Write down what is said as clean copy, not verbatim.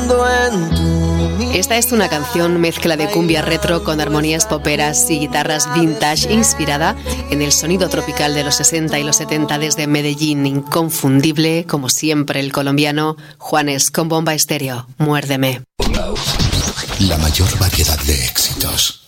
Esta es una canción mezcla de cumbia retro con armonías poperas y guitarras vintage inspirada en el sonido tropical de los 60 y los 70 desde Medellín. Inconfundible, como siempre, el colombiano Juanes con Bomba Estéreo. Muérdeme. La mayor variedad de éxitos.